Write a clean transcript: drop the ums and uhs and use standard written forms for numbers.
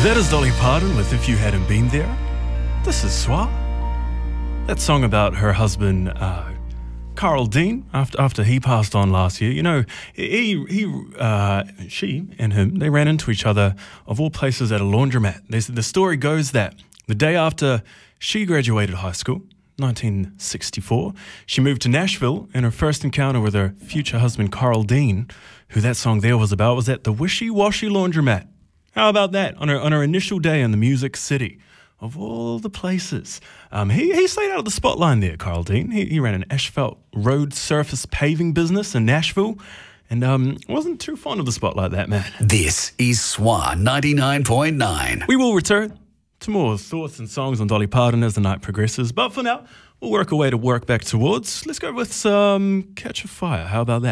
That is Dolly Parton with If You Hadn't Been There. This is Swa. That song about her husband, Carl Dean, after he passed on last year. You know, she and him, they ran into each other, of all places, at a laundromat. The story goes that the day after she graduated high school, 1964, she moved to Nashville, and her first encounter with her future husband, Carl Dean, who that song there was about, was at the Wishy Washy laundromat. How about that? On her initial day in the Music City, of all the places. He stayed out of the spotlight there, Carl Dean. He ran an asphalt road surface paving business in Nashville, and wasn't too fond of the spotlight, that man. This is SWA 99.9. We will return to more thoughts and songs on Dolly Parton as the night progresses, but for now, we'll work our way to work back towards. Let's go with some Catch a Fire. How about that?